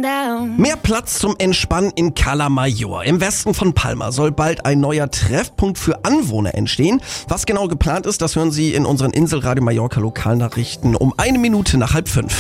down. Mehr Platz zum Entspannen in Cala Major. Im Westen von Palma soll bald ein neuer Treffpunkt für Anwohner entstehen. Was genau geplant ist, das hören Sie in unseren Inselradio Mallorca Lokalnachrichten um 1 Minute nach 4:30.